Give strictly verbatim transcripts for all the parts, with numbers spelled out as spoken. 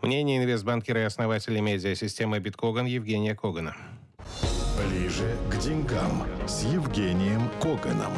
Мнение инвестбанкира и основателя медиасистемы «Биткоган» Евгения Когана. Ближе к деньгам с Евгением Коганом.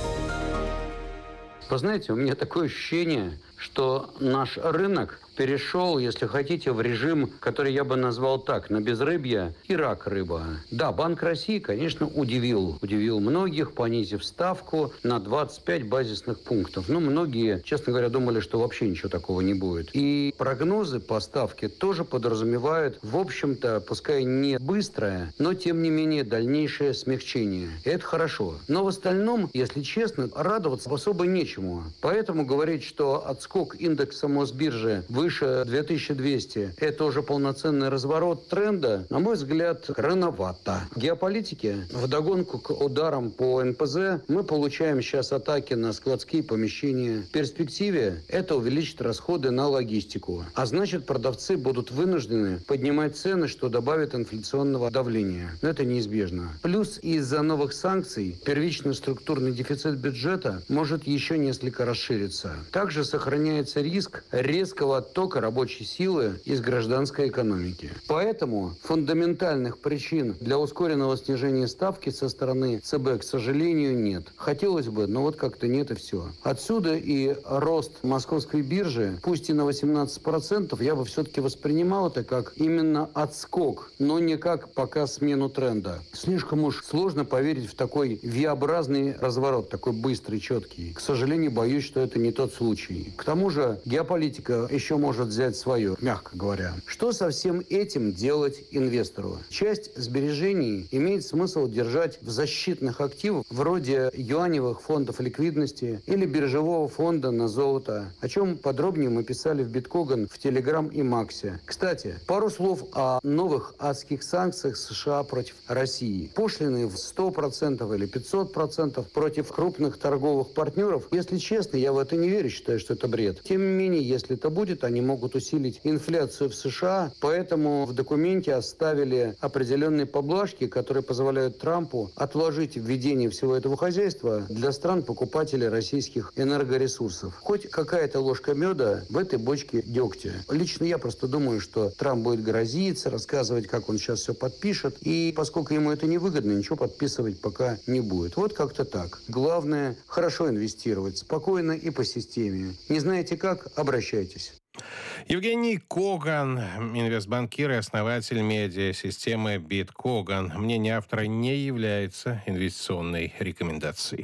Вы знаете, у меня такое ощущение, что наш рынок перешел, если хотите, в режим, который я бы назвал так, на безрыбье и рак рыба. Да, Банк России, конечно, удивил. Удивил многих, понизив ставку на двадцать пять базисных пунктов. Но многие, честно говоря, думали, что вообще ничего такого не будет. И прогнозы по ставке тоже подразумевают, в общем-то, пускай не быстрое, но, тем не менее, дальнейшее смягчение. И это хорошо. Но в остальном, если честно, радоваться особо нечему. Поэтому говорить, что отскок индекса Мосбиржи выше две тысячи двести, это уже полноценный разворот тренда, на мой взгляд, рановато. В геополитике, вдогонку к ударам по эн пэ зэ, мы получаем сейчас атаки на складские помещения. В перспективе это увеличит расходы на логистику. А значит, продавцы будут вынуждены поднимать цены, что добавит инфляционного давления. Но это неизбежно. Плюс из-за новых санкций первичный структурный дефицит бюджета может еще несколько расшириться. Также сохраняется риск резкого оттока рабочей силы из гражданской экономики. Поэтому фундаментальных причин для ускоренного снижения ставки со стороны цэ бэ, к сожалению, нет. Хотелось бы, но вот как-то нет и все. Отсюда и рост московской биржи, пусть и на восемнадцать процентов, я бы все-таки воспринимал это как именно отскок, но не как пока смену тренда. Слишком уж сложно поверить в такой V-образный разворот, такой быстрый, четкий. К сожалению, боюсь, что это не тот случай. К тому же геополитика еще может взять свое, мягко говоря. Что со всем этим делать инвестору? Часть сбережений имеет смысл держать в защитных активах, вроде юаневых фондов ликвидности или биржевого фонда на золото, о чем подробнее мы писали в Биткоган, в Телеграм и Максе. Кстати, пару слов о новых адских санкциях США против России. Пошлины в сто процентов или пятьсот процентов против крупных торговых партнеров. Если честно, я в это не верю, считаю, что это бред. Тем не менее, если это будет, они могут усилить инфляцию в США, поэтому в документе оставили определенные поблажки, которые позволяют Трампу отложить введение всего этого хозяйства для стран-покупателей российских энергоресурсов. Хоть какая-то ложка меда в этой бочке дегтя. Лично я просто думаю, что Трамп будет грозиться, рассказывать, как он сейчас все подпишет, и поскольку ему это невыгодно, ничего подписывать пока не будет. Вот как-то так. Главное, хорошо инвестировать, спокойно и по системе. Не знаете как? Обращайтесь. Евгений Коган, инвестбанкир и основатель медиасистемы «Биткоган». Мнение автора не является инвестиционной рекомендацией.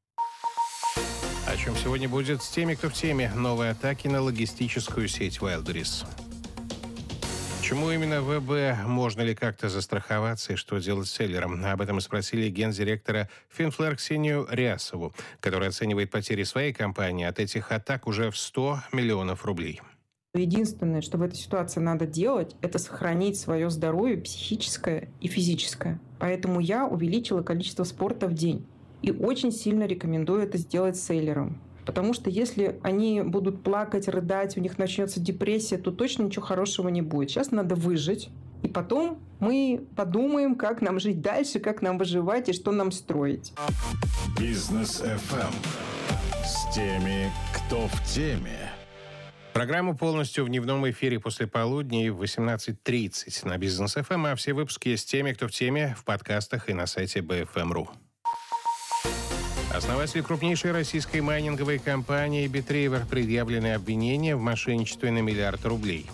О чем сегодня будет с теми, кто в теме. Новые атаки на логистическую сеть Wildberries. Почему именно вэ бэ? Можно ли как-то застраховаться и что делать с селлером? Об этом и спросили гендиректора Финфлэр Ксению Рясову, которая оценивает потери своей компании от этих атак уже в сто миллионов рублей. Единственное, что в этой ситуации надо делать, это сохранить свое здоровье психическое и физическое. Поэтому я увеличила количество спорта в день. И очень сильно рекомендую это сделать селлерам. Потому что если они будут плакать, рыдать, у них начнется депрессия, то точно ничего хорошего не будет. Сейчас надо выжить. И потом мы подумаем, как нам жить дальше, как нам выживать и что нам строить. Бизнес эф эм с теми, кто в теме. Программу полностью в дневном эфире после полудня в восемнадцать тридцать на Бизнес эф эм, а все выпуски с теми, кто в теме, в подкастах и на сайте би эф эм точка ру. Основатель крупнейшей российской майнинговой компании Bittreever предъявлены обвинения в мошенничестве на миллиард рублей.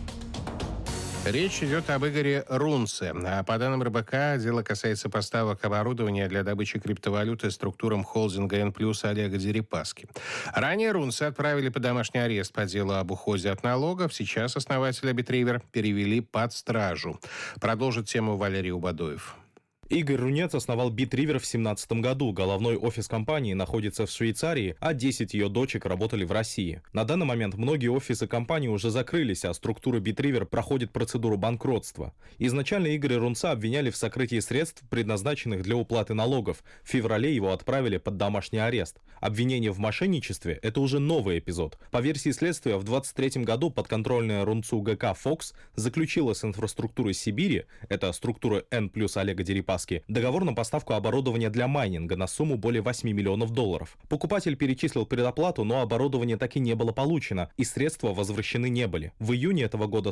Речь идет об Игоре Рунце. А по данным эр бэ ка, дело касается поставок оборудования для добычи криптовалюты структурам холдинга N+, Олега Дерипаски. Ранее Рунце отправили под домашний арест по делу об уходе от налогов. Сейчас основателя Bittreever перевели под стражу. Продолжит тему Валерий Убадоев. Игорь Рунец основал Bittreever в две тысячи семнадцатом году. Головной офис компании находится в Швейцарии, а десять ее дочек работали в России. На данный момент многие офисы компании уже закрылись, а структура Bittreever проходит процедуру банкротства. Изначально Игоря Рунца обвиняли в сокрытии средств, предназначенных для уплаты налогов. В феврале его отправили под домашний арест. Обвинение в мошенничестве – это уже новый эпизод. По версии следствия, в двадцать третьем году подконтрольная Рунцу гэ ка «Фокс» заключила с инфраструктурой Сибири, это структура N+, Олега Дерипаски, договор на поставку оборудования для майнинга на сумму более восемь миллионов долларов. Покупатель перечислил предоплату, но оборудование так и не было получено, и средства возвращены не были. В июне этого года